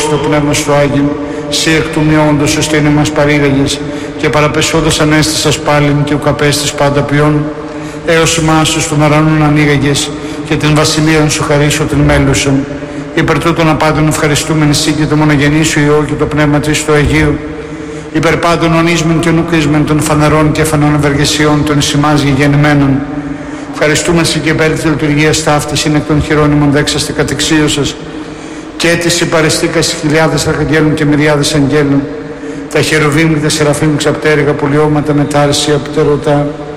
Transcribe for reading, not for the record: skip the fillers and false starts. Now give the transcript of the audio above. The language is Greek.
το πνεύμα σου Άγιον, σύ εκ του μειόντος σωστήνε μας παρήγαγες, και παραπεσόδος ανέστησας πάλιν και ουκαπέστης πάντα ποιόν, έως εμάς τους των ουρανών ανοίγαγες, και την βασιλείαν σου χαρίσω την μέλουσον. Υπέρ τούτων απάντων ευχαριστούμεν εσύ και το μονογενή σου Υιό και το πνεύμα της του Αγίου, υπέρ πάντων ονείσμεν και νουκρίσμεν των φανερών και φανών ευεργεσιών των εις ημάς γηγενημένων. Ευχαριστούμε εσύ και υπέρ της λειτουργίας ταύτης είναι εκ των χειρόνιμων δέξαστε κατεξίωσας, και έτσι παρεστήκας χιλιάδες αρχαγγέλων και μυριάδες αγγέλων, τα χερουβίμ και τα σεραφείμ ξαπτέρυγα πουλιώματα με τάρση απτερωτά.